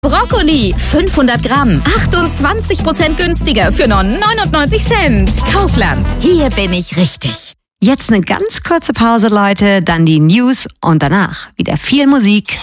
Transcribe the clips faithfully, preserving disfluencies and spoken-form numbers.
Brokkoli, fünfhundert Gramm, achtundzwanzig Prozent günstiger für nur neunundneunzig Cent. Kaufland, hier bin ich richtig. Jetzt eine ganz kurze Pause, Leute, dann die News und danach wieder viel Musik.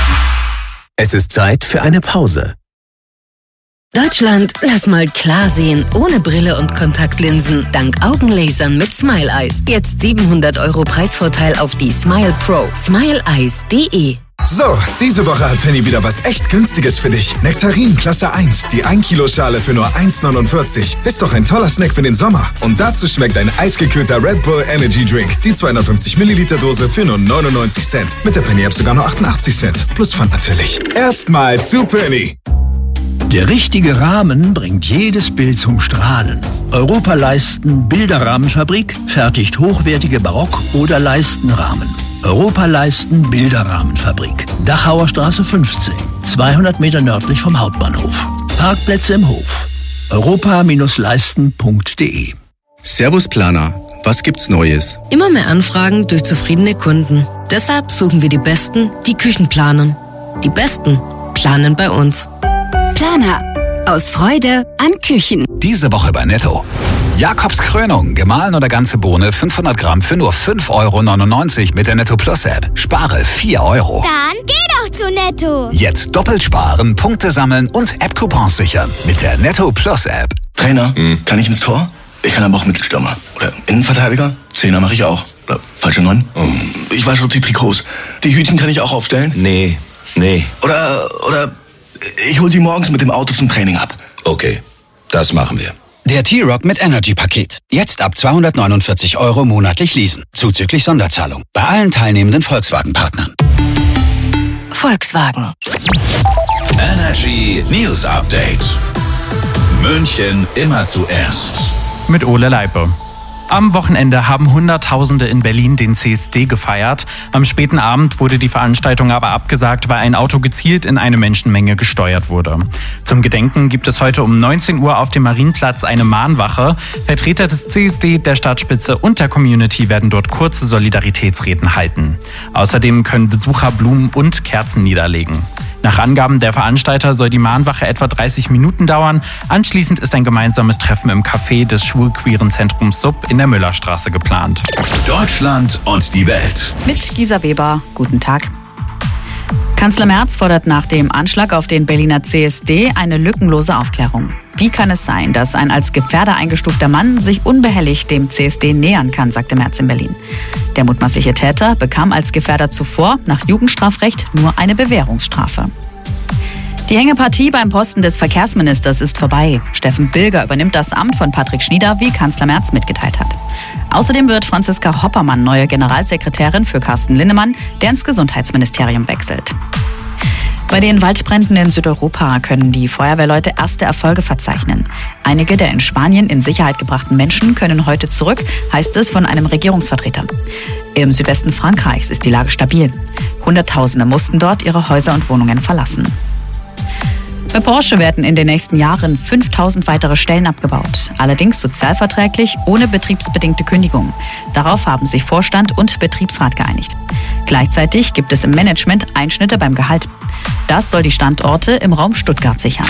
Es ist Zeit für eine Pause. Deutschland, lass mal klar sehen, ohne Brille und Kontaktlinsen, dank Augenlasern mit Smile Eyes. Jetzt siebenhundert Euro Preisvorteil auf die Smile Pro. smile eyes punkt de. So, diese Woche hat Penny wieder was echt Günstiges für dich. Nektarin Klasse eins, die ein Kilo Schale für nur eins neunundvierzig. Ist doch ein toller Snack für den Sommer. Und dazu schmeckt ein eisgekühlter Red Bull Energy Drink. Die zweihundertfünfzig Milliliter Dose für nur neunundneunzig Cent. Mit der Penny-App sogar nur achtundachtzig Cent. Plus Pfand natürlich. Erstmal zu Penny. Der richtige Rahmen bringt jedes Bild zum Strahlen. Europaleisten Bilderrahmenfabrik fertigt hochwertige Barock- oder Leistenrahmen. Europaleisten Bilderrahmenfabrik. Dachauer Straße fünfzehn, zweihundert Meter nördlich vom Hauptbahnhof. Parkplätze im Hof. europa Bindestrich leisten punkt de. Servus Planer, was gibt's Neues? Immer mehr Anfragen durch zufriedene Kunden. Deshalb suchen wir die Besten, die Küchen planen. Die Besten planen bei uns. Planer. Aus Freude an Küchen. Diese Woche bei Netto. Jakobs Krönung, gemahlen oder ganze Bohne, fünfhundert Gramm für nur fünf Euro neunundneunzig mit der Netto Plus App. Spare vier Euro. Dann geh doch zu Netto. Jetzt doppelt sparen, Punkte sammeln und App-Coupons sichern mit der Netto Plus App. Trainer, hm. kann ich ins Tor? Ich kann aber auch Mittelstürmer. Oder Innenverteidiger? Zehner mache ich auch. Oder falsche Neun? Hm. Ich wasche auch die Trikots. Die Hütchen kann ich auch aufstellen? Nee, nee. Oder, oder ich hol sie morgens mit dem Auto zum Training ab. Okay, das machen wir. Der T-Rock mit Energy-Paket. Jetzt ab zweihundertneunundvierzig Euro monatlich leasen. Zuzüglich Sonderzahlung. Bei allen teilnehmenden Volkswagen-Partnern. Volkswagen. Energy News Update. München immer zuerst. Mit Ole Leipe. Am Wochenende haben Hunderttausende in Berlin den C S D gefeiert. Am späten Abend wurde die Veranstaltung aber abgesagt, weil ein Auto gezielt in eine Menschenmenge gesteuert wurde. Zum Gedenken gibt es heute um neunzehn Uhr auf dem Marienplatz eine Mahnwache. Vertreter des C S D, der Stadtspitze und der Community werden dort kurze Solidaritätsreden halten. Außerdem können Besucher Blumen und Kerzen niederlegen. Nach Angaben der Veranstalter soll die Mahnwache etwa dreißig Minuten dauern. Anschließend ist ein gemeinsames Treffen im Café des schwul-queeren Zentrums Sub in der Müllerstraße geplant. Deutschland und die Welt. Mit Gisa Weber. Guten Tag. Kanzler Merz fordert nach dem Anschlag auf den Berliner C S D eine lückenlose Aufklärung. Wie kann es sein, dass ein als Gefährder eingestufter Mann sich unbehelligt dem C S D nähern kann, sagte Merz in Berlin. Der mutmaßliche Täter bekam als Gefährder zuvor nach Jugendstrafrecht nur eine Bewährungsstrafe. Die Hängepartie beim Posten des Verkehrsministers ist vorbei. Steffen Bilger übernimmt das Amt von Patrick Schnieder, wie Kanzler Merz mitgeteilt hat. Außerdem wird Franziska Hoppermann neue Generalsekretärin für Carsten Linnemann, der ins Gesundheitsministerium wechselt. Bei den Waldbränden in Südeuropa können die Feuerwehrleute erste Erfolge verzeichnen. Einige der in Spanien in Sicherheit gebrachten Menschen können heute zurück, heißt es von einem Regierungsvertreter. Im Südwesten Frankreichs ist die Lage stabil. Hunderttausende mussten dort ihre Häuser und Wohnungen verlassen. Bei Porsche werden in den nächsten Jahren fünftausend weitere Stellen abgebaut. Allerdings sozialverträglich, ohne betriebsbedingte Kündigung. Darauf haben sich Vorstand und Betriebsrat geeinigt. Gleichzeitig gibt es im Management Einschnitte beim Gehalt. Das soll die Standorte im Raum Stuttgart sichern.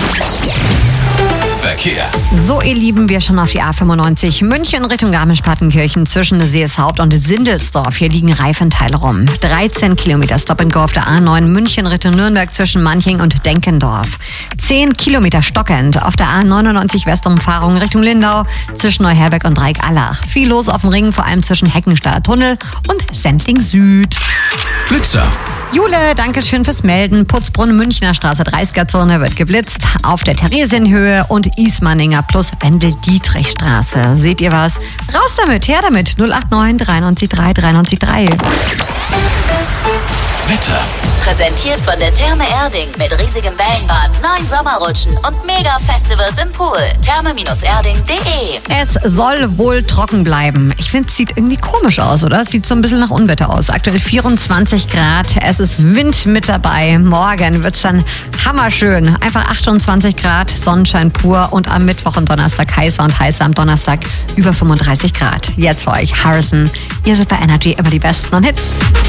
Verkehr. So, ihr Lieben, wir schon auf die A fünfundneunzig München Richtung Garmisch-Partenkirchen zwischen Seeshaupt und Sindelsdorf. Hier liegen Reifenteile rum. dreizehn Kilometer Stop-and-Go auf der A neun München Richtung Nürnberg zwischen Manching und Denkendorf. zehn Kilometer stockend auf der A neunundneunzig Westumfahrung Richtung Lindau zwischen Neuherberg und Dreieck-Allach. Viel los auf dem Ring, vor allem zwischen Heckenstadter Tunnel und Sendling Süd. Blitzer. Jule, danke schön fürs Melden. Putzbrunn, Münchner Straße, dreißiger-Zone wird geblitzt. Auf der Theresienhöhe und Ismaninger plus Wendel-Dietrich-Straße. Seht ihr was? Raus damit, her damit. null acht neun drei neun drei drei neun drei. Wetter. Präsentiert von der Therme Erding mit riesigem Wellenbad, neun Sommerrutschen und Mega-Festivals im Pool. therme Erding punkt de. Es soll wohl trocken bleiben. Ich finde, es sieht irgendwie komisch aus, oder? Es sieht so ein bisschen nach Unwetter aus. Aktuell vierundzwanzig Grad. Es ist Wind mit dabei. Morgen wird es dann hammerschön. Einfach achtundzwanzig Grad, Sonnenschein pur und am Mittwoch und Donnerstag heißer und heißer. Am Donnerstag über fünfunddreißig Grad. Jetzt für euch Harrison. Ihr seid bei Energy immer die Besten und Hits.